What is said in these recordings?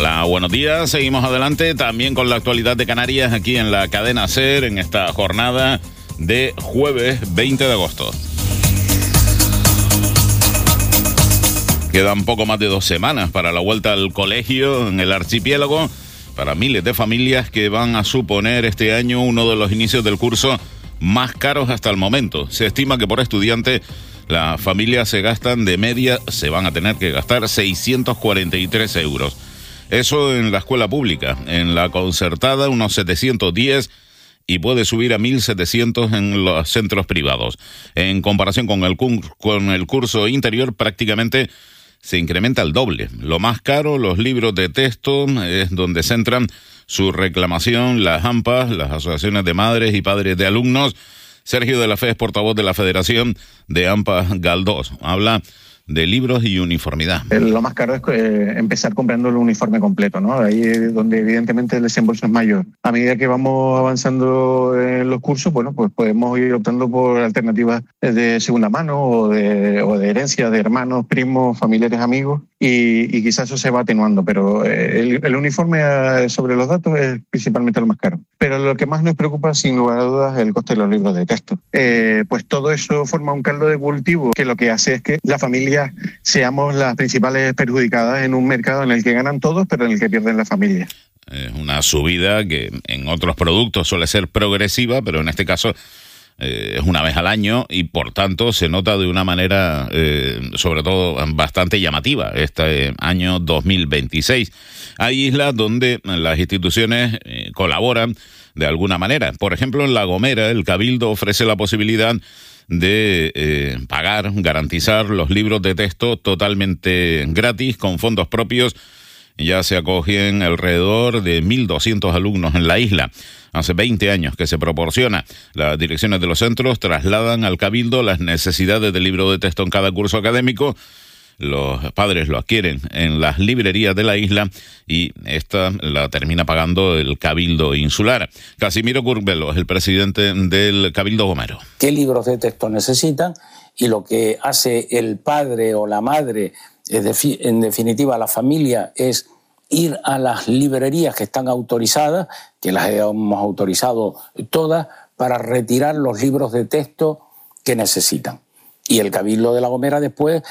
Hola, buenos días. Seguimos adelante también con la actualidad de Canarias aquí en la cadena SER en esta jornada de jueves 20 de agosto. Quedan poco más de 2 semanas para la vuelta al colegio en el archipiélago para miles de familias que van a suponer este año uno de los inicios del curso más caros hasta el momento. Se estima que por estudiante las familias se van a tener que gastar 643 euros. Eso en la escuela pública. En la concertada unos 710 y puede subir a 1.700 en los centros privados. En comparación con el curso interior, prácticamente se incrementa el doble. Lo más caro, los libros de texto, es donde centran su reclamación las AMPAs, las asociaciones de madres y padres de alumnos. Sergio de la Fe es portavoz de la Federación de AMPAs Galdós. Habla de libros y uniformidad. Lo más caro es empezar comprando el uniforme completo, ¿no? Ahí es donde evidentemente el desembolso es mayor. A medida que vamos avanzando en los cursos, bueno, pues podemos ir optando por alternativas de segunda mano o de herencia de hermanos, primos, familiares, amigos, y quizás eso se va atenuando, pero el uniforme sobre los datos es principalmente lo más caro. Pero lo que más nos preocupa, sin lugar a dudas, es el coste de los libros de texto. Pues todo eso forma un caldo de cultivo que lo que hace es que la familia seamos las principales perjudicadas en un mercado en el que ganan todos, pero en el que pierden las familias. Es una subida que en otros productos suele ser progresiva, pero en este caso es una vez al año y por tanto se nota de una manera sobre todo bastante llamativa este año 2026. Hay islas donde las instituciones colaboran de alguna manera. Por ejemplo, en La Gomera, el Cabildo ofrece la posibilidad de garantizar los libros de texto totalmente gratis, con fondos propios. Ya se acogen alrededor de 1.200 alumnos en la isla. Hace 20 años que se proporciona. Las direcciones de los centros trasladan al Cabildo las necesidades del libro de texto en cada curso académico. Los padres lo adquieren en las librerías de la isla y esta la termina pagando el Cabildo Insular. Casimiro Curbelo es el presidente del Cabildo Gomero. ¿Qué libros de texto necesitan? Y lo que hace el padre o la madre, en definitiva la familia, es ir a las librerías que están autorizadas, que las hemos autorizado todas, para retirar los libros de texto que necesitan. Y el Cabildo de La Gomera después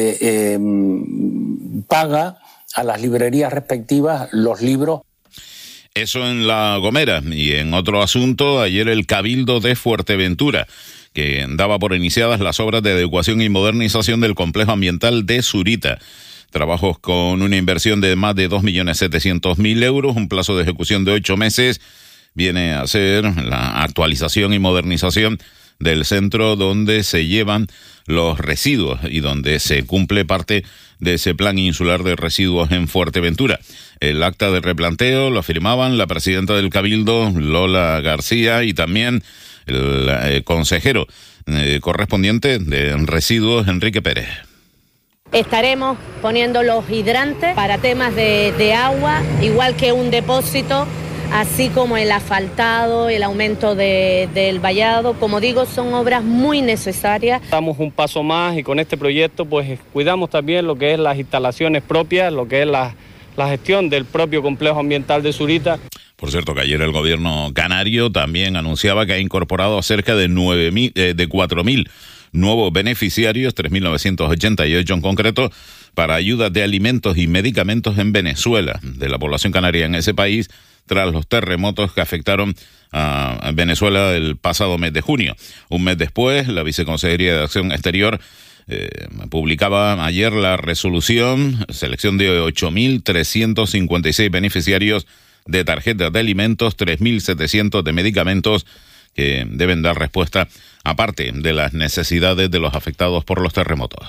paga a las librerías respectivas los libros. Eso en La Gomera. Y en otro asunto, ayer el Cabildo de Fuerteventura, que daba por iniciadas las obras de adecuación y modernización del complejo ambiental de Zurita. Trabajos con una inversión de más de 2.700.000 euros, un plazo de ejecución de 8 meses. Viene a ser la actualización y modernización del centro donde se llevan los residuos y donde se cumple parte de ese plan insular de residuos en Fuerteventura. El acta de replanteo lo firmaban la presidenta del Cabildo, Lola García, y también el consejero correspondiente de residuos, Enrique Pérez. Estaremos poniendo los hidrantes para temas de agua, igual que un depósito, así como el asfaltado, el aumento del vallado. Como digo, son obras muy necesarias. Damos un paso más y con este proyecto pues cuidamos también lo que es las instalaciones propias, lo que es la gestión del propio complejo ambiental de Zurita. Por cierto, que ayer el gobierno canario también anunciaba que ha incorporado a cerca de 4.000 nuevos beneficiarios, 3.988 en concreto, para ayuda de alimentos y medicamentos en Venezuela, de la población canaria en ese país, tras los terremotos que afectaron a Venezuela el pasado mes de junio. Un mes después, la Viceconsejería de Acción Exterior publicaba ayer la resolución, selección de 8.356 beneficiarios de tarjetas de alimentos, 3.700 de medicamentos que deben dar respuesta aparte de las necesidades de los afectados por los terremotos.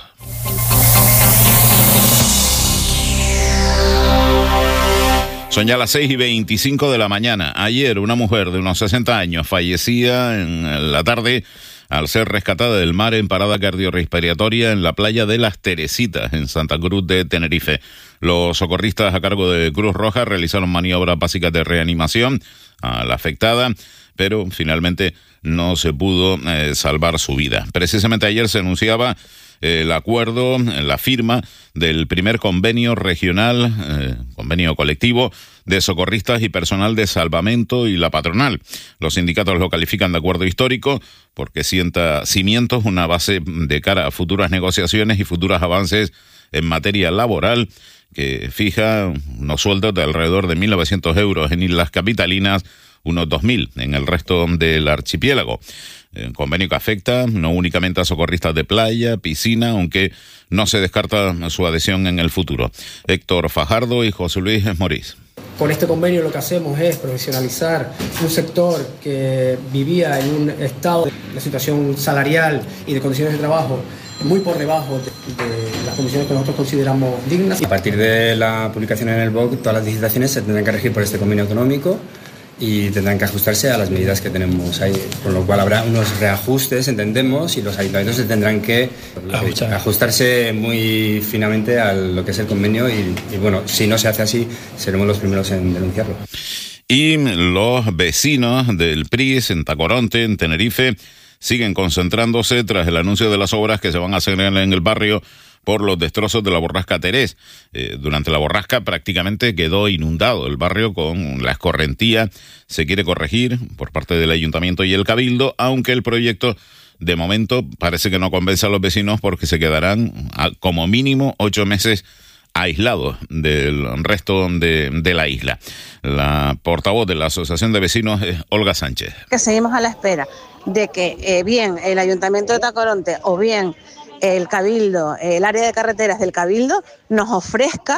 Son ya las 6:25 de la mañana. Ayer una mujer de unos 60 años fallecía en la tarde al ser rescatada del mar en parada cardiorrespiratoria en la playa de Las Teresitas, en Santa Cruz de Tenerife. Los socorristas a cargo de Cruz Roja realizaron maniobras básicas de reanimación a la afectada, pero finalmente no se pudo salvar su vida. Precisamente ayer se anunciaba el acuerdo, la firma del primer convenio regional, convenio colectivo de socorristas y personal de salvamento y la patronal. Los sindicatos lo califican de acuerdo histórico porque sienta cimientos, una base de cara a futuras negociaciones y futuros avances en materia laboral, que fija unos sueldos de alrededor de 1.900 euros en islas capitalinas, unos 2.000 en el resto del archipiélago. Un convenio que afecta no únicamente a socorristas de playa, piscina, aunque no se descarta su adhesión en el futuro. Héctor Fajardo y José Luis Morís. Con este convenio lo que hacemos es profesionalizar un sector que vivía en un estado de situación salarial y de condiciones de trabajo muy por debajo de las condiciones que nosotros consideramos dignas. A partir de la publicación en el BOC, todas las licitaciones se tendrán que regir por este convenio autonómico y tendrán que ajustarse a las medidas que tenemos ahí, con lo cual habrá unos reajustes, entendemos, y los ayuntamientos tendrán que ajustarse muy finamente a lo que es el convenio y bueno, si no se hace así, seremos los primeros en denunciarlo. Y los vecinos del PRIS en Tacoronte, en Tenerife, siguen concentrándose tras el anuncio de las obras que se van a hacer en el barrio por los destrozos de la borrasca Terés. Durante la borrasca prácticamente quedó inundado el barrio con la escorrentía. Se quiere corregir por parte del ayuntamiento y el cabildo, aunque el proyecto de momento parece que no convence a los vecinos porque se quedarán como mínimo 8 meses aislados del resto de la isla. La portavoz de la Asociación de Vecinos es Olga Sánchez. Que seguimos a la espera de que bien el Ayuntamiento de Tacoronte o bien el Cabildo, el área de carreteras del Cabildo, nos ofrezca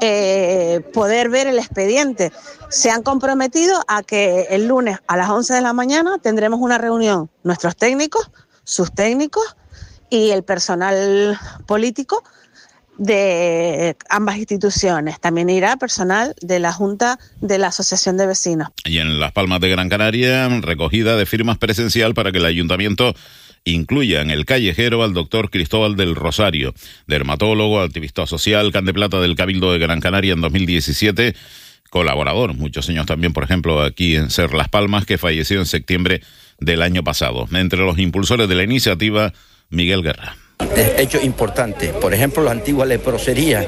poder ver el expediente. Se han comprometido a que el lunes a las 11 de la mañana tendremos una reunión, nuestros técnicos, sus técnicos y el personal político de ambas instituciones. También irá personal de la Junta de la Asociación de Vecinos. Y en Las Palmas de Gran Canaria, recogida de firmas presencial para que el ayuntamiento incluya en el callejero al doctor Cristóbal del Rosario, dermatólogo, activista social, can de plata del Cabildo de Gran Canaria en 2017, colaborador, muchos años también, por ejemplo, aquí en Ser Las Palmas, que falleció en septiembre del año pasado. Entre los impulsores de la iniciativa, Miguel Guerra. Hechos importantes, por ejemplo, la antigua leprosería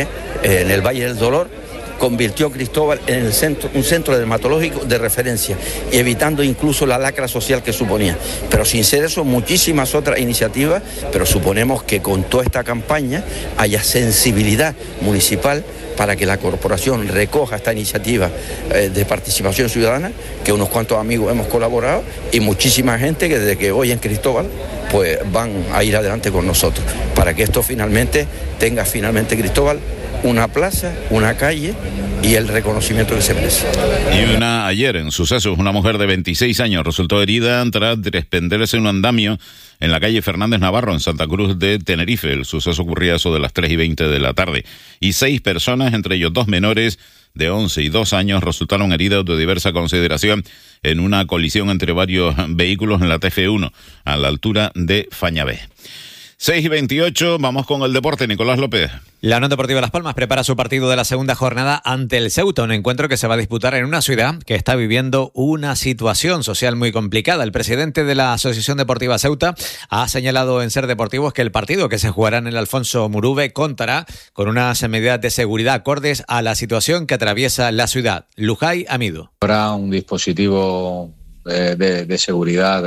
en el Valle del Dolor convirtió Cristóbal en un centro dermatológico de referencia, evitando incluso la lacra social que suponía. Pero sin ser eso, muchísimas otras iniciativas, pero suponemos que con toda esta campaña haya sensibilidad municipal para que la corporación recoja esta iniciativa de participación ciudadana, que unos cuantos amigos hemos colaborado y muchísima gente que desde que hoy en Cristóbal pues van a ir adelante con nosotros, para que esto finalmente tenga Cristóbal una plaza, una calle y el reconocimiento que se merece. Y ayer en sucesos, una mujer de 26 años resultó herida tras desprenderse un andamio en la calle Fernández Navarro, en Santa Cruz de Tenerife. El suceso ocurría a eso de las 3:20 de la tarde. Y 6 personas, entre ellos 2 menores de 11 y 2 años, resultaron heridas de diversa consideración en una colisión entre varios vehículos en la TF1, a la altura de Fañabé. 6:28, vamos con el deporte. Nicolás López. La Unión Deportiva Las Palmas prepara su partido de la segunda jornada ante el Ceuta, un encuentro que se va a disputar en una ciudad que está viviendo una situación social muy complicada. El presidente de la Asociación Deportiva Ceuta ha señalado en Ser Deportivos que el partido que se jugará en el Alfonso Murube contará con unas medidas de seguridad acordes a la situación que atraviesa la ciudad. Lujay Amido. Habrá un dispositivo de seguridad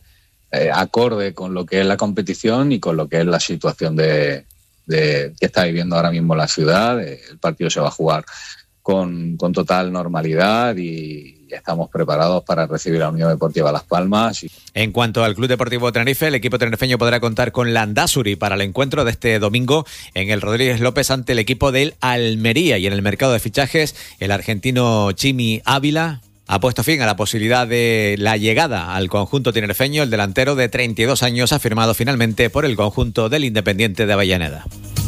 acorde con lo que es la competición y con lo que es la situación que está viviendo ahora mismo la ciudad. El partido se va a jugar con total normalidad y estamos preparados para recibir a la Unión Deportiva Las Palmas. En cuanto al Club Deportivo Tenerife, el equipo tenerifeño podrá contar con Landázuri para el encuentro de este domingo en el Rodríguez López ante el equipo del Almería. Y en el mercado de fichajes, el argentino Chimi Ávila ha puesto fin a la posibilidad de la llegada al conjunto tinerfeño. El delantero de 32 años ha firmado finalmente por el conjunto del Independiente de Avellaneda.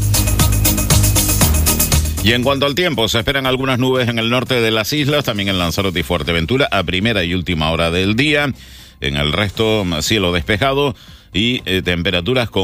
Y en cuanto al tiempo, se esperan algunas nubes en el norte de las islas, también en Lanzarote y Fuerteventura, a primera y última hora del día. En el resto, cielo despejado y temperaturas con